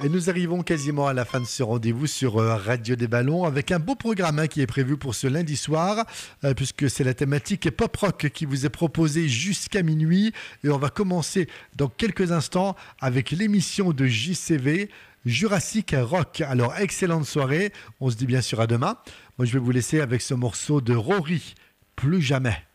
Et nous arrivons quasiment à la fin de ce rendez-vous sur Radio des Ballons avec un beau programme qui est prévu pour ce lundi soir puisque c'est la thématique pop-rock qui vous est proposée jusqu'à minuit. Et on va commencer dans quelques instants avec l'émission de JCV Jurassic Rock. Alors, excellente soirée. On se dit bien sûr à demain. Moi, je vais vous laisser avec ce morceau de Rory, Plus jamais.